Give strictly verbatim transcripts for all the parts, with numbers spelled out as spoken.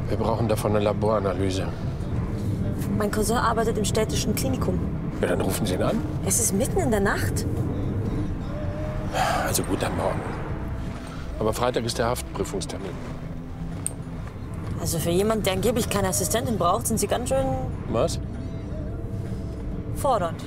Wir brauchen davon eine Laboranalyse. Mein Cousin arbeitet im städtischen Klinikum. Ja, dann rufen Sie ihn an. Es ist mitten in der Nacht. Also gut, dann morgen. Aber Freitag ist der Haftprüfungstermin. Also für jemanden, der angeblich keine Assistentin braucht, sind Sie ganz schön Was? fordernd.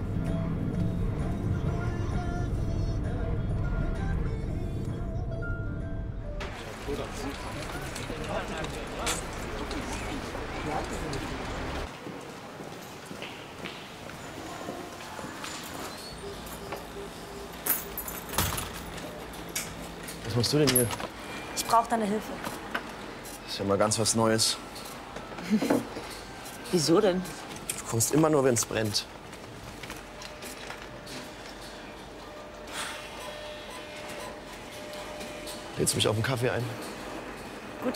Was machst du denn hier? Ich brauche deine Hilfe. Das ist ja mal ganz was Neues. Wieso denn? Du kommst immer nur, wenn es brennt. Lädst du mich auf einen Kaffee ein? Gut.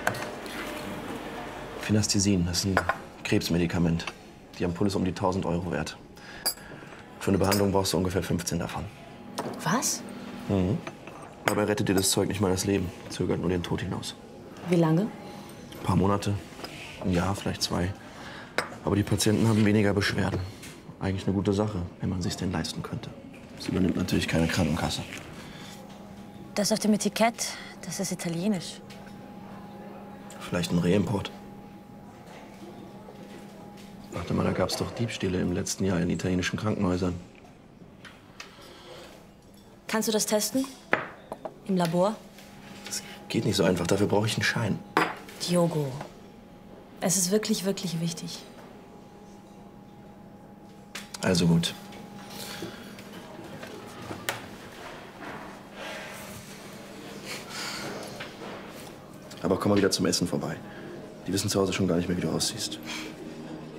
Phenastizin, das ist ein Krebsmedikament. Die Ampulle ist um die tausend Euro wert. Für eine Behandlung brauchst du ungefähr fünfzehn davon. Was? Mhm. Dabei rettet dir das Zeug nicht mal das Leben, zögert nur den Tod hinaus. Wie lange? Ein paar Monate, ein Jahr, vielleicht zwei. Aber die Patienten haben weniger Beschwerden. Eigentlich eine gute Sache, wenn man sich denn leisten könnte. Das übernimmt natürlich keine Krankenkasse. Das auf dem Etikett, das ist italienisch. Vielleicht ein Reimport. Warte mal, da gab's doch Diebstähle im letzten Jahr in italienischen Krankenhäusern. Kannst du das testen? Im Labor? Das geht nicht so einfach, dafür brauche ich einen Schein. Diogo, es ist wirklich, wirklich wichtig. Also gut. Aber komm mal wieder zum Essen vorbei. Die wissen zu Hause schon gar nicht mehr, wie du aussiehst.